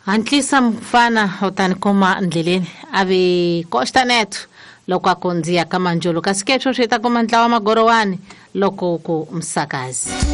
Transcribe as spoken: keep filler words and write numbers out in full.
Antlisa mfana utani koma ndleleni ave Costa Neto loko akonzia kama njolo kasikecho sheta koma ntlawa magorowani loko ku msakazi.